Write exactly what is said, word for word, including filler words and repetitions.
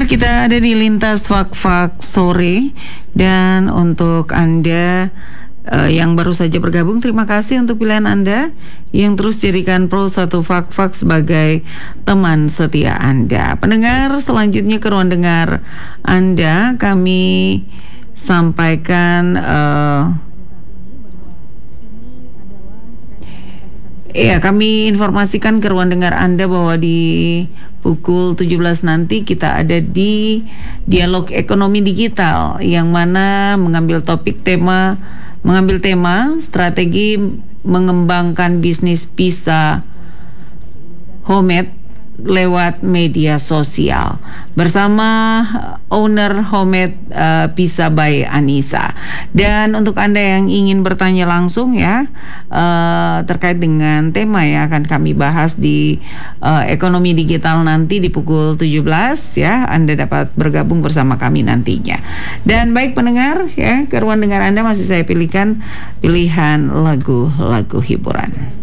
kita ada di Lintas Fak-Fak sore, dan untuk Anda uh, yang baru saja bergabung, terima kasih untuk pilihan Anda yang terus jadikan Pro satu Fak-Fak sebagai teman setia Anda. Pendengar, selanjutnya ke ruang dengar Anda kami sampaikan uh, ya, kami informasikan ke ruang dengar Anda bahwa di pukul tujuh belas nanti kita ada di Dialog Ekonomi Digital, yang mana mengambil topik tema mengambil tema strategi mengembangkan bisnis pizza homemade lewat media sosial bersama owner Homemade uh, Pizza by Anissa. Dan untuk Anda yang ingin bertanya langsung ya uh, terkait dengan tema yang akan kami bahas di uh, ekonomi digital nanti di pukul tujuh belas ya, Anda dapat bergabung bersama kami nantinya. Dan baik pendengar ya, ke ruang dengar Anda masih saya pilihkan pilihan lagu-lagu hiburan.